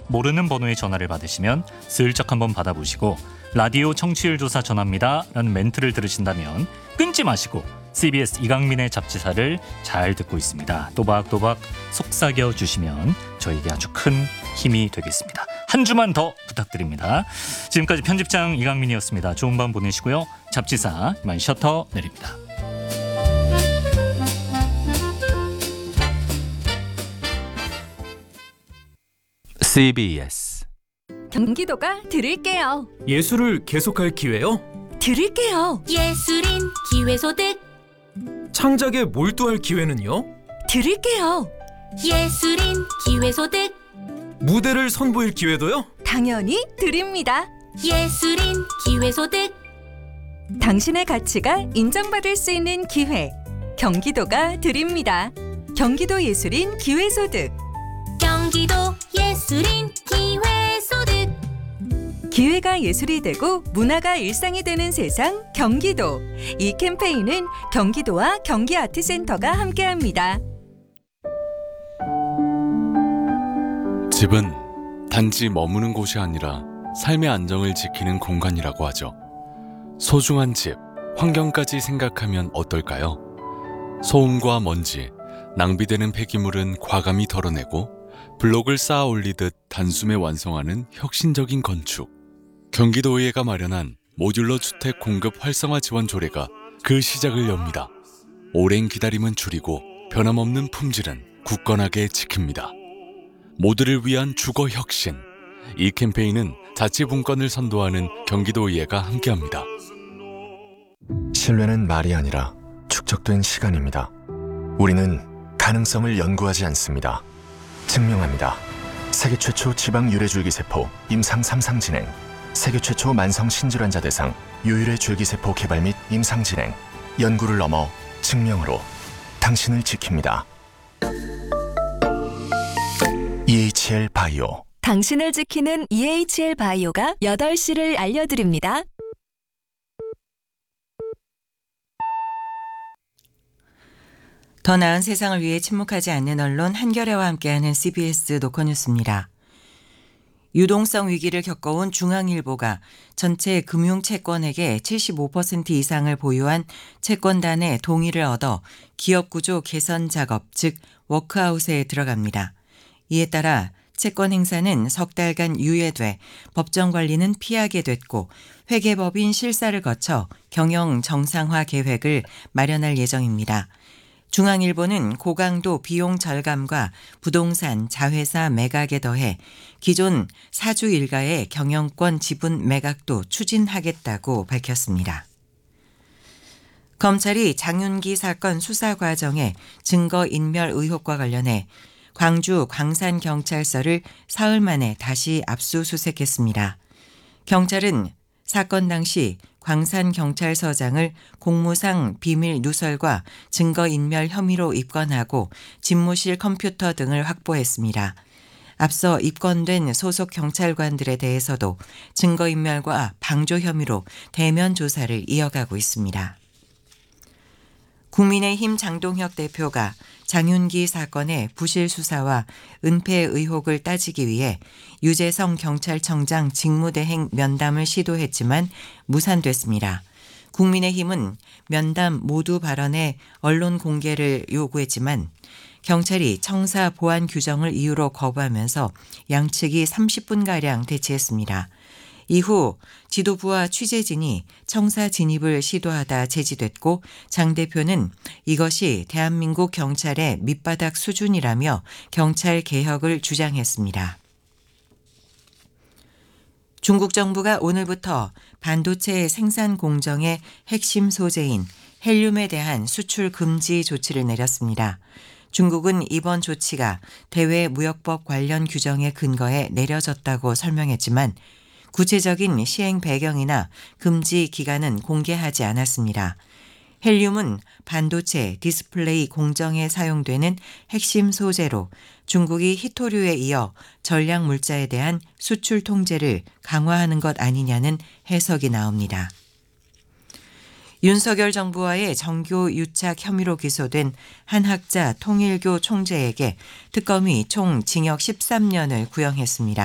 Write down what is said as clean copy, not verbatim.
모르는 번호의 전화를 받으시면 슬쩍 한번 받아보시고 라디오 청취율 조사 전화입니다 라는 멘트를 들으신다면 끊지 마시고 CBS 이강민의 잡지사를 잘 듣고 있습니다. 또박또박 속삭여 주시면 저에게 아주 큰 힘이 되겠습니다. 한 주만 더 부탁드립니다. 지금까지 편집장 이강민이었습니다. 좋은 밤 보내시고요. 잡지사 이만 셔터 내립니다. CBS 경기도가 드릴게요. 예술을 계속할 기회요? 드릴게요. 예술인 기회소득 창작에 몰두할 기회는요? 드릴게요. 예술인 기회소득 무대를 선보일 기회도요? 당연히 드립니다. 예술인 기회소득 당신의 가치가 인정받을 수 있는 기회. 경기도가 드립니다. 경기도 예술인 기회소득. 경기도 예술인 기회소득 기회가 예술이 되고 문화가 일상이 되는 세상 경기도. 이 캠페인은 경기도와 경기아트센터가 함께합니다. 집은 단지 머무는 곳이 아니라 삶의 안정을 지키는 공간이라고 하죠. 소중한 집, 환경까지 생각하면 어떨까요? 소음과 먼지, 낭비되는 폐기물은 과감히 덜어내고 블록을 쌓아 올리듯 단숨에 완성하는 혁신적인 건축. 경기도의회가 마련한 모듈러 주택 공급 활성화 지원 조례가 그 시작을 엽니다. 오랜 기다림은 줄이고 변함없는 품질은 굳건하게 지킵니다. 모두를 위한 주거 혁신. 이 캠페인은 자치분권을 선도하는 경기도의회가 함께합니다. 신뢰는 말이 아니라 축적된 시간입니다. 우리는 가능성을 연구하지 않습니다. 증명합니다. 세계 최초 지방 유래줄기세포 임상 3상 진행, 세계 최초 만성 신질환자 대상 유일의 줄기세포 개발 및 임상 진행, 연구를 넘어 증명으로 당신을 지킵니다. EHL 바이오. 당신을 지키는 EHL 바이오가 8시를 알려드립니다. 더 나은 세상을 위해 침묵하지 않는 언론 한겨레와 함께하는 CBS 노컷뉴스입니다. 유동성 위기를 겪어온 중앙일보가 전체 금융채권액의 75% 이상을 보유한 채권단의 동의를 얻어 기업구조 개선 작업, 즉 워크아웃에 들어갑니다. 이에 따라 채권 행사는 석 달간 유예돼 법정 관리는 피하게 됐고 회계법인 실사를 거쳐 경영 정상화 계획을 마련할 예정입니다. 중앙일보는 고강도 비용 절감과 부동산, 자회사 매각에 더해 기존 사주 일가의 경영권 지분 매각도 추진하겠다고 밝혔습니다. 검찰이 장윤기 사건 수사 과정에 증거인멸 의혹과 관련해 광주 광산경찰서를 사흘 만에 다시 압수수색했습니다. 경찰은 사건 당시 광산경찰서장을 공무상 비밀 누설과 증거인멸 혐의로 입건하고 집무실 컴퓨터 등을 확보했습니다. 앞서 입건된 소속 경찰관들에 대해서도 증거인멸과 방조 혐의로 대면 조사를 이어가고 있습니다. 국민의힘 장동혁 대표가 장윤기 사건의 부실 수사와 은폐 의혹을 따지기 위해 유재성 경찰청장 직무대행 면담을 시도했지만 무산됐습니다. 국민의힘은 면담 모두 발언의 언론 공개를 요구했지만 경찰이 청사 보안 규정을 이유로 거부하면서 양측이 30분가량 대치했습니다. 이후 지도부와 취재진이 청사 진입을 시도하다 제지됐고 장 대표는 이것이 대한민국 경찰의 밑바닥 수준이라며 경찰 개혁을 주장했습니다. 중국 정부가 오늘부터 반도체 생산 공정의 핵심 소재인 헬륨에 대한 수출 금지 조치를 내렸습니다. 중국은 이번 조치가 대외무역법 관련 규정에 근거해 내려졌다고 설명했지만 구체적인 시행 배경이나 금지 기간은 공개하지 않았습니다. 헬륨은 반도체, 디스플레이 공정에 사용되는 핵심 소재로 중국이 희토류에 이어 전략 물자에 대한 수출 통제를 강화하는 것 아니냐는 해석이 나옵니다. 윤석열 정부와의 정교 유착 혐의로 기소된 한학자 통일교 총재에게 특검이 총 징역 13년을 구형했습니다.